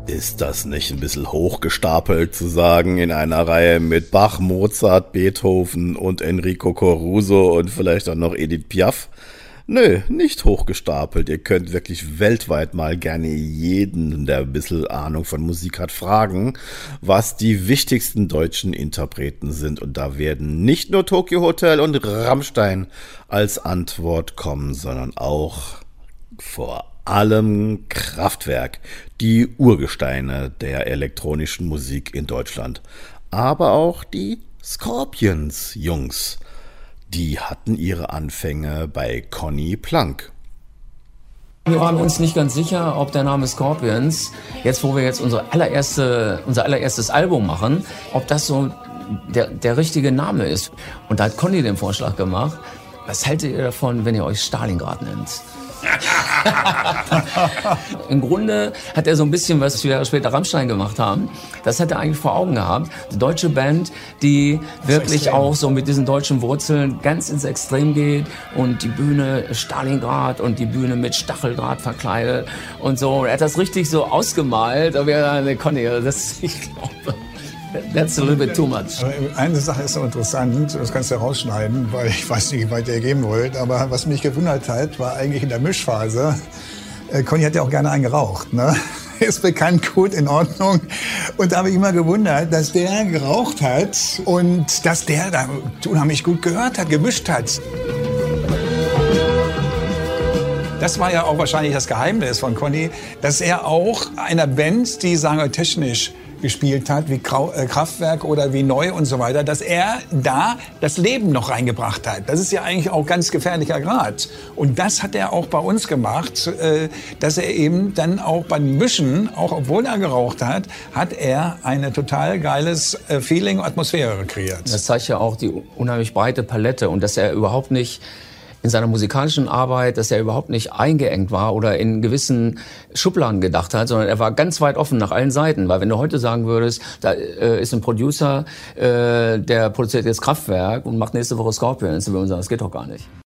Ist das nicht ein bisschen hochgestapelt zu sagen, in einer Reihe mit Bach, Mozart, Beethoven und Enrico Caruso und vielleicht auch noch Edith Piaf? Nö, nicht hochgestapelt. Ihr könnt wirklich weltweit mal gerne jeden, der ein bisschen Ahnung von Musik hat, fragen, was die wichtigsten deutschen Interpreten sind. Und da werden nicht nur Tokyo Hotel und Rammstein als Antwort kommen, sondern auch vor allem Kraftwerk, die Urgesteine der elektronischen Musik in Deutschland. Aber auch die Scorpions, Jungs. Die hatten ihre Anfänge bei Conny Plank. Wir waren uns nicht ganz sicher, ob der Name Scorpions, jetzt wo wir jetzt unser allererstes Album machen, ob das so der richtige Name ist. Und da hat Conny den Vorschlag gemacht, was haltet ihr davon, wenn ihr euch Stalingrad nennt? Im Grunde hat er so ein bisschen, was wir später Rammstein gemacht haben, das hat er eigentlich vor Augen gehabt. Eine deutsche Band, die wirklich auch so mit diesen deutschen Wurzeln ganz ins Extrem geht und die Bühne Stalingrad und die Bühne mit Stacheldraht verkleidet und so. Er hat das richtig so ausgemalt, aber ja, Conny, ich glaube... That's a little bit too much. Eine Sache ist so interessant, das kannst du rausschneiden, weil ich weiß nicht, wie weit ihr gehen wollt, aber was mich gewundert hat, war eigentlich in der Mischphase, Conny hat ja auch gerne einen geraucht, ne? Ist bekannt, gut, in Ordnung. Und da habe ich immer gewundert, dass der geraucht hat und dass der da unheimlich gut gehört hat, gemischt hat. Das war ja auch wahrscheinlich das Geheimnis von Conny, dass er auch einer Band, die, sagen wir, technisch gespielt hat, wie Kraftwerk oder wie Neu und so weiter, dass er da das Leben noch reingebracht hat. Das ist ja eigentlich auch ganz gefährlicher Grad. Und das hat er auch bei uns gemacht, dass er eben dann auch beim Mischen, auch obwohl er geraucht hat, hat er ein total geiles Feeling, Atmosphäre kreiert. Das zeigt ja auch die unheimlich breite Palette und dass er überhaupt nicht in seiner musikalischen Arbeit, dass er überhaupt nicht eingeengt war oder in gewissen Schubladen gedacht hat, sondern er war ganz weit offen nach allen Seiten. Weil wenn du heute sagen würdest, da ist ein Producer, der produziert jetzt Kraftwerk und macht nächste Woche Scorpions, dann würden wir sagen, das geht doch gar nicht.